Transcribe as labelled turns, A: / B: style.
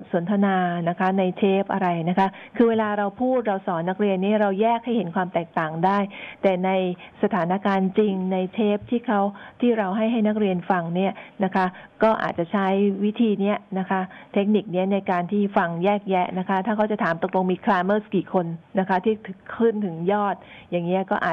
A: สนทนานะคะในเทปอะไรนะคะคือเวลาเราพูดเราสอนนักเรียนนี่เราแยกให้เห็นความแตกต่างได้แต่ในสถานการณ์จริงในเทปที่เราให้นักเรียนฟังเนี่ยนะคะก็อาจจะใช้วิธีนี้นะคะเทคนิคนี้ในการที่ฟังแยกแยะนะคะถ้าเขาจะถามตกลงมีคลาเมอร์กี่คนนะคะที่ขึ้นถึงยอดอย่างเงี้ยก็อาจ